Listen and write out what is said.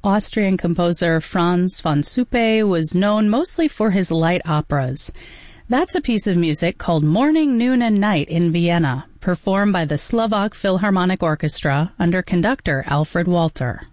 Austrian composer Franz von Suppe was known mostly for his light operas. That's a piece of music called Morning, Noon, and Night in Vienna, performed by the Slovak Philharmonic Orchestra under conductor Alfred Walter.